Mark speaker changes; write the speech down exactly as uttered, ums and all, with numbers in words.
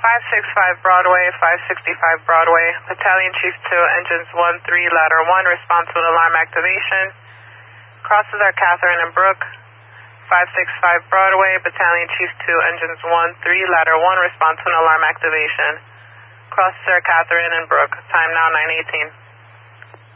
Speaker 1: five six five Broadway, five sixty-five Broadway, Battalion Chief two, engines one three, ladder one, response to alarm activation. Crosses are Catherine and Brooke. five six five Broadway, Battalion Chief two, engines one three, ladder one, response to an alarm activation. Crosses are Catherine and Brooke. Time now nine eighteen.